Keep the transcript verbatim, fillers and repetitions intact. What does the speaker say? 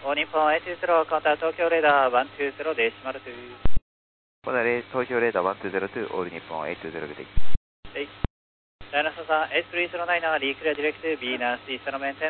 オー日本エイトゼロ、カウンター東京レーダーいちにゼロデシマルに。 これは東京レーダーいちにゼロに、オール日本エイトゼロで。 はい。ダイナソーさん、エイトスリーゼロナイン、リークリアディレクト、ビーナスイーストのメンテ